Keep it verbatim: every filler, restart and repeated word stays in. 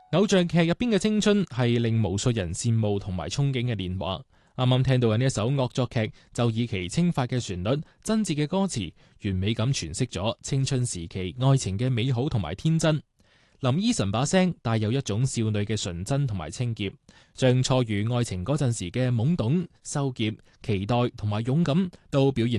偶像劇入邊嘅青春係令無數人羨慕同埋憧憬嘅年華。啱啱聽到嘅呢一首惡作劇，就以其輕快嘅旋律、真摯嘅歌詞，完美咁詮釋咗青春時期愛情嘅美好同埋天真。林依晨把聲帶有一種少女嘅純真同埋清潔，將初遇愛情嗰陣時嘅懵懂、羞澀、期待同埋勇敢都表現